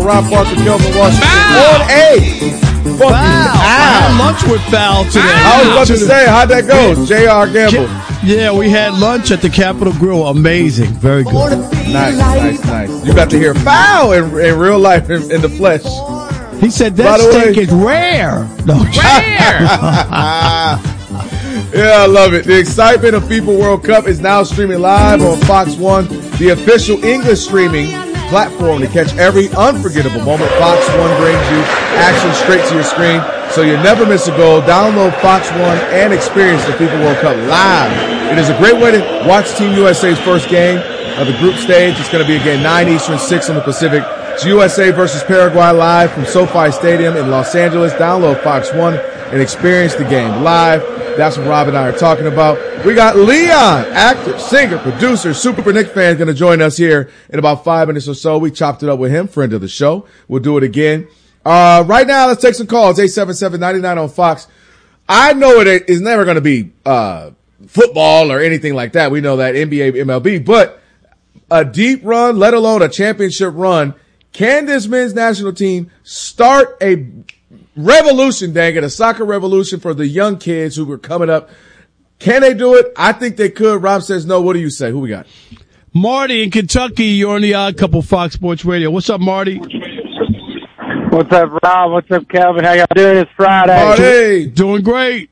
Rob Parker, Kelvin Washington on A. Wow. I had lunch with Val today. I was about to say, how'd that go? J.R. Gamble. Yeah, we had lunch at the Capitol Grill. Amazing. Very good. Nice. You got to hear Foul in real life, in the flesh. He said that steak is rare. No, Rare. Yeah, I love it. The excitement of FIFA World Cup is now streaming live on Fox 1, the official English streaming platform to catch every unforgettable moment. Fox 1 brings you action straight to your screen, so you never miss a goal. Download Fox 1 and experience the FIFA World Cup live. It is a great way to watch Team USA's first game of the group stage. It's going to be again 9 Eastern, 6 on the Pacific. It's USA versus Paraguay live from SoFi Stadium in Los Angeles. Download Fox 1 and experience the game live. That's what Rob and I are talking about. We got Leon, actor, singer, producer, Super Nick fan, going to join us here in about 5 minutes or so. We chopped it up with him, friend of the show. We'll do it again. Right now, let's take some calls. 877-99 on Fox. I know it is never going to be football or anything like that. We know that NBA, MLB, but a deep run, let alone a championship run. Can this men's national team start a revolution, dang it, a soccer revolution for the young kids who are coming up? Can they do it? I think they could. Rob says no. What do you say? Who we got? Marty in Kentucky. You're on the Odd Couple Fox Sports Radio. What's up, Marty? What's up, Rob? What's up, Kelvin? How y'all doing? It's Friday. Marty. Doing great.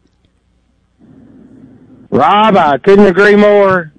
Rob, I couldn't agree more.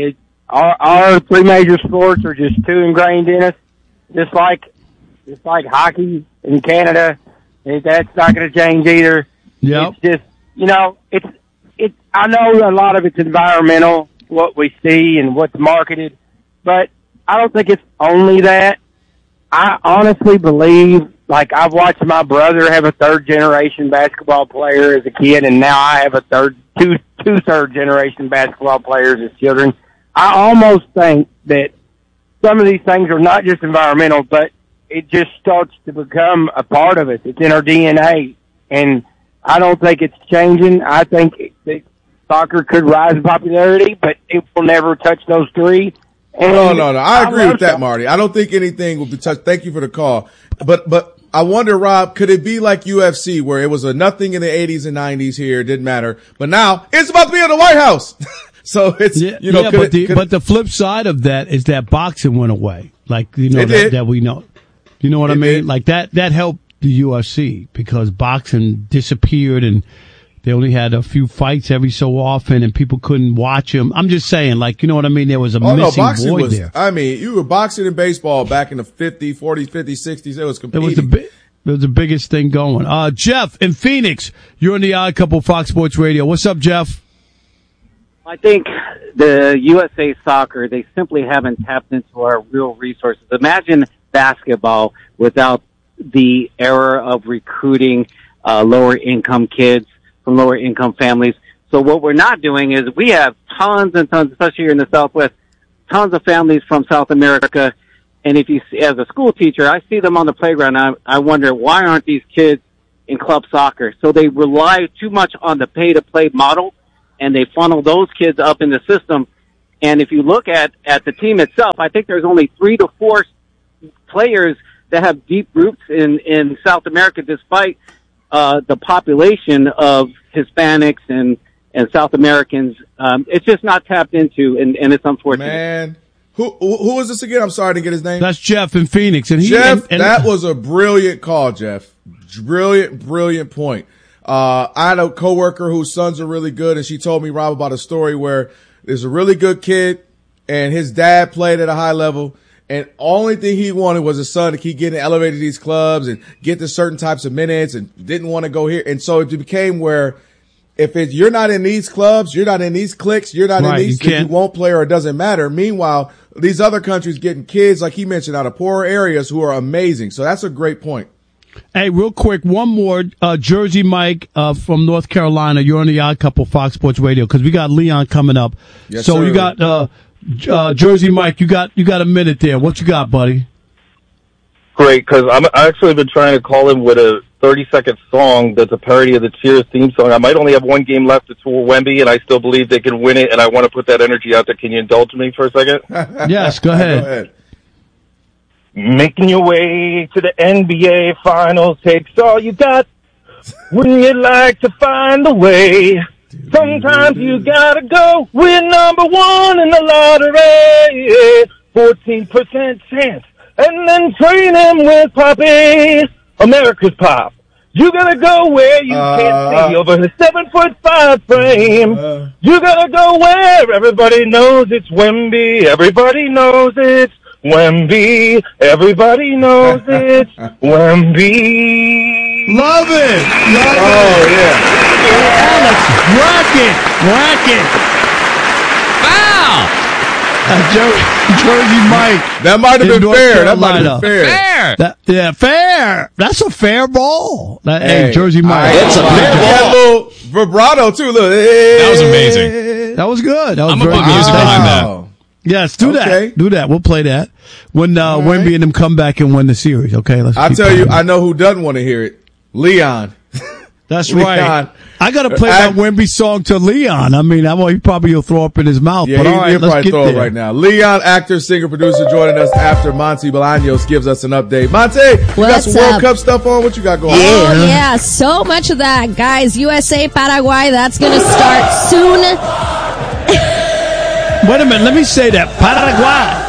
Our three major sports are just too ingrained in us. Just like hockey in Canada. That's not going to change either. Yep. It's just, I know a lot of it's environmental, what we see and what's marketed, but I don't think it's only that. I honestly believe, like, I've watched my brother have a third-generation basketball player as a kid, and now I have two third-generation basketball players as children. I almost think that some of these things are not just environmental, but it just starts to become a part of us. It's in our DNA, and I don't think it's changing. I think that soccer could rise in popularity, but it will never touch those three. And No. I agree with that, Marty. I don't think anything will be touched. Thank you for the call. But I wonder, Rob, could it be like UFC where it was a nothing in the 80s and 90s here? It didn't matter. But now it's about to be in the White House. So it's, but the flip side of that is that boxing went away. Like, that we know. You know what I mean? Like that helped the UFC because boxing disappeared and they only had a few fights every so often and people couldn't watch them. I'm just saying, like, you know what I mean? There was a missing void there. I mean, you were boxing and baseball back in the 50s, 40s, 50s, 60s. It was competing. It was the biggest thing going. Jeff in Phoenix, you're on the Odd Couple Fox Sports Radio. What's up, Jeff? I think the USA Soccer, they simply haven't tapped into our real resources. Imagine basketball without the era of recruiting lower income kids from lower income families. So what we're not doing is we have tons and tons, especially here in the Southwest, tons of families from South America. And if you see, as a school teacher, I see them on the playground. I wonder, why aren't these kids in club soccer? So they rely too much on the pay to play model and they funnel those kids up in the system. And if you look at the team itself, I think there's only 3 to 4 players that have deep roots in South America, despite the population of Hispanics and South Americans. It's just not tapped into, and it's unfortunate. Man, who is this again? I'm sorry to get his name. That's Jeff in Phoenix. And that was a brilliant call, Jeff. Brilliant point. I had a coworker whose sons are really good, and she told me, Rob, about a story where there's a really good kid, and his dad played at a high level. And only thing he wanted was his son to keep getting elevated to these clubs and get to certain types of minutes and didn't want to go here. And so it became where you're not in these clubs, you're not in these cliques, you're not in these, you won't play or it doesn't matter. Meanwhile, these other countries getting kids, like he mentioned, out of poorer areas who are amazing. So that's a great point. Hey, real quick, one more. Jersey Mike from North Carolina. You're on the Odd Couple Fox Sports Radio because we got Leon coming up. Yes, so sir. you got Jersey Mike. You got a minute there. What you got, buddy? Great, because I actually been trying to call him with a 30-second song that's a parody of the Cheers theme song. I might only have one game left to tour Wemby, and I still believe they can win it, and I want to put that energy out there. Can you indulge me for a second? Yes, go ahead. Making your way to the NBA Finals takes all you got. Wouldn't you like to find a way? Sometimes you gotta go. We're number one in the lottery. 14% chance. And then train him with Poppy. America's Pop. You gotta go where you can't see over the 7'5" frame. You gotta go where everybody knows it's Wemby. Everybody knows it's Wemby. Everybody knows it's Wemby. Love it. Yeah. Rock it. Wow. Jersey Mike. That might have been fair. That might have been Fair. Fair. That's a fair ball. Hey, Jersey Mike. It's a fair ball. A little vibrato, too. Look. That was amazing. That was good. I'm going to put music behind that. Yes, do that. Do that. We'll play that when Wemby and them come back and win the series. Okay, I'll tell you, I know who doesn't want to hear it. Leon. That's Leon. right. I got to play that Wemby song to Leon. I mean, he probably will throw up in his mouth. Yeah, but all right, he'll let's probably get throw there. it right now. Leon, actor, singer, producer, joining us after Monty Bolaños gives us an update. Monty, you got some World Cup stuff on? What you got going on? Oh, yeah, so much of that. Guys, USA, Paraguay, that's going to start soon. Wait a minute, let me say that. Paraguay.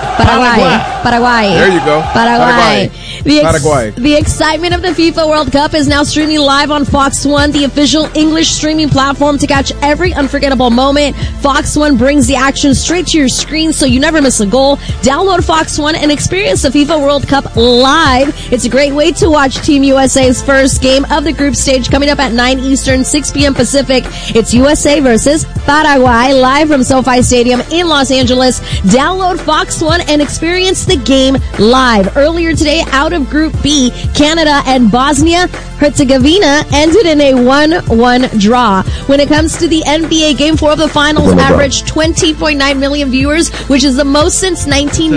There you go. Paraguay. Paraguay. The excitement of the FIFA World Cup is now streaming live on Fox One, the official English streaming platform to catch every unforgettable moment. Fox One brings the action straight to your screen so you never miss a goal. Download Fox One and experience the FIFA World Cup live. It's a great way to watch Team USA's first game of the group stage coming up at 9 Eastern, 6 p.m. Pacific. It's USA versus Paraguay live from SoFi Stadium in Los Angeles. Download Fox One and experience the game live. Earlier today, out of Group B, Canada and Bosnia-Herzegovina ended in a 1-1 draw. When it comes to the NBA, Game 4 of the Finals averaged 20.9 million viewers, which is the most since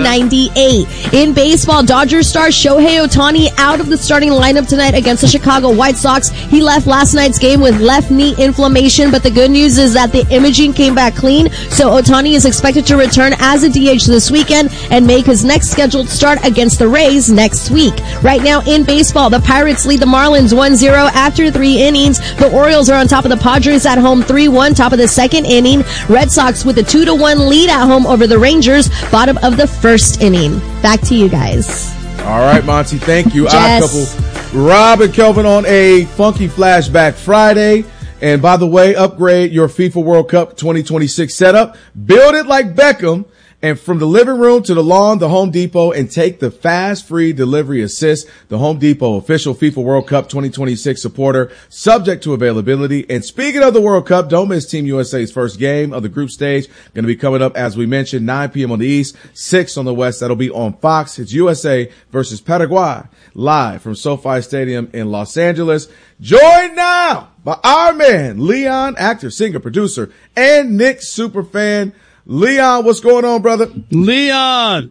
1998. In baseball, Dodgers star Shohei Ohtani out of the starting lineup tonight against the Chicago White Sox. He left last night's game with left knee inflammation, but the good news is that the imaging came back clean, so Ohtani is expected to return as a DH this weekend and make his next scheduled start against the Rays next week. Right now in baseball, the Pirates lead the Marlins 1-0 after 3 innings. The Orioles are on top of the Padres at home 3-1, top of the second inning. Red Sox with a 2-1 lead at home over the Rangers, bottom of the first inning. Back to you guys. All right, Monty, thank you. Jess. Odd Couple, Rob and Kelvin on a funky flashback Friday. And by the way, upgrade your FIFA World Cup 2026 setup. Build it like Beckham. And from the living room to the lawn, the Home Depot, and take the fast, free delivery assist. The Home Depot, official FIFA World Cup 2026 supporter, subject to availability. And speaking of the World Cup, don't miss Team USA's first game of the group stage. Going to be coming up, as we mentioned, 9 p.m. on the East, 6 on the West. That'll be on Fox. It's USA versus Paraguay, live from SoFi Stadium in Los Angeles. Joined now by our man, Leon, actor, singer, producer, and Knicks superfan. Leon, what's going on, brother? Leon.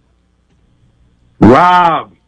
Rob.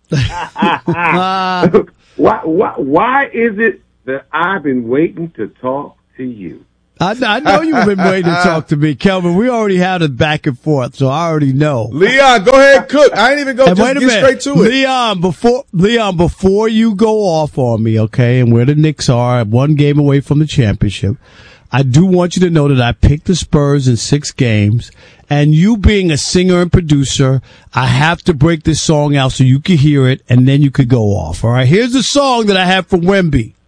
Why is it that I've been waiting to talk to you? I know you've been waiting to talk to me, Kelvin. We already had it back and forth, so I already know. Leon, go ahead, cook. I ain't even go. Just get straight to it. Leon, before you go off on me, okay, and where the Knicks are, 1 game away from the championship, I do want you to know that I picked the Spurs in 6 games, and you being a singer and producer, I have to break this song out so you can hear it, and then you could go off. All right, here's the song that I have for Wemby.